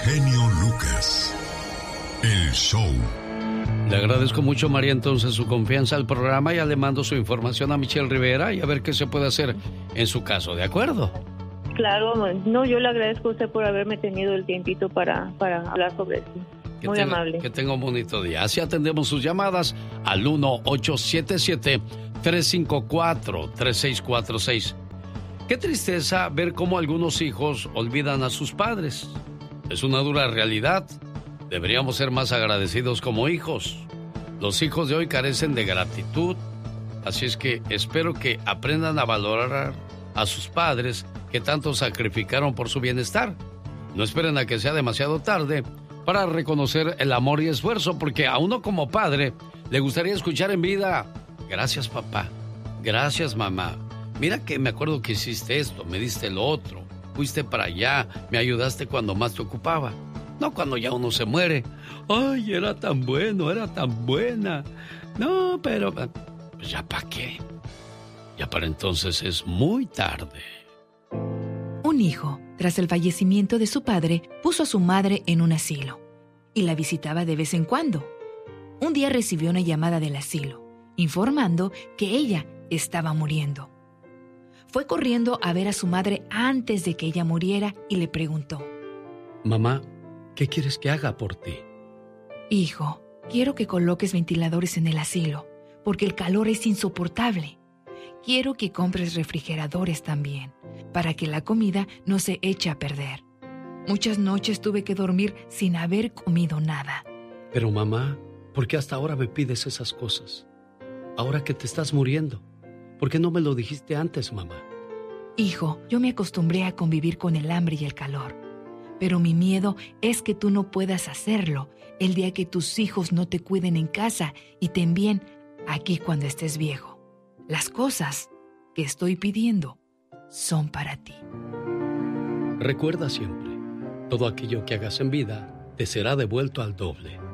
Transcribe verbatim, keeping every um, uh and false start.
genio Lucas. El show. Le agradezco mucho, María, entonces su confianza al programa, y ya le mando su información a Michelle Rivera y a ver qué se puede hacer en su caso, ¿de acuerdo? Claro, no, yo le agradezco a usted por haberme tenido el tiempito para, para hablar sobre eso. Que Muy tenga, amable. Que tenga un bonito día. Así atendemos sus llamadas al uno ocho siete siete, tres cinco cuatro, tres seis cuatro seis. Qué tristeza ver cómo algunos hijos olvidan a sus padres. Es una dura realidad. Deberíamos ser más agradecidos como hijos. Los hijos de hoy carecen de gratitud. Así es que espero que aprendan a valorar a sus padres que tanto sacrificaron por su bienestar. No esperen a que sea demasiado tarde para reconocer el amor y esfuerzo, porque a uno como padre le gustaría escuchar en vida: gracias, papá, gracias, mamá, mira que me acuerdo que hiciste esto, me diste lo otro, fuiste para allá, me ayudaste cuando más te ocupaba. No cuando ya uno se muere. Ay, era tan bueno, era tan buena. No, pero pues ya para qué. Ya para entonces es muy tarde. Un hijo, tras el fallecimiento de su padre, puso a su madre en un asilo y la visitaba de vez en cuando. Un día recibió una llamada del asilo, informando que ella estaba muriendo. Fue corriendo a ver a su madre antes de que ella muriera y le preguntó: Mamá, ¿qué quieres que haga por ti? Hijo, quiero que coloques ventiladores en el asilo, porque el calor es insoportable. Quiero que compres refrigeradores también, para que la comida no se eche a perder. Muchas noches tuve que dormir sin haber comido nada. Pero mamá, ¿por qué hasta ahora me pides esas cosas? Ahora que te estás muriendo, ¿por qué no me lo dijiste antes, mamá? Hijo, yo me acostumbré a convivir con el hambre y el calor. Pero mi miedo es que tú no puedas hacerlo el día que tus hijos no te cuiden en casa y te envíen aquí cuando estés viejo. Las cosas que estoy pidiendo son para ti. Recuerda siempre, todo aquello que hagas en vida te será devuelto al doble.